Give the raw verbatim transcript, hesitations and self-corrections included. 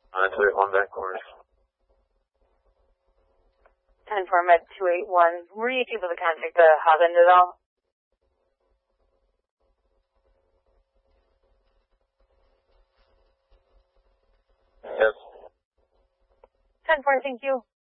nine two eight one back course. ten four med two eight one. Were you able to contact the hub end at all? Yes. ten four, thank you.